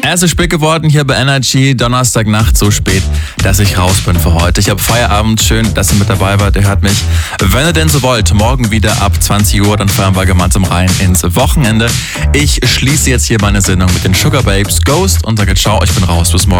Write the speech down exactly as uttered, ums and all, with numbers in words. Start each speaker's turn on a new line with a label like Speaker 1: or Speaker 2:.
Speaker 1: Es ist spät geworden hier bei Energy, Donnerstagnacht, so spät, dass ich raus bin für heute. Ich habe Feierabend, schön, dass ihr mit dabei wart, ihr hört mich. Wenn ihr denn so wollt, morgen wieder ab zwanzig Uhr, dann fahren wir gemeinsam rein ins Wochenende. Ich schließe jetzt hier meine Sendung mit den Sugar Babes Ghost und sage ciao, ich bin raus, bis morgen.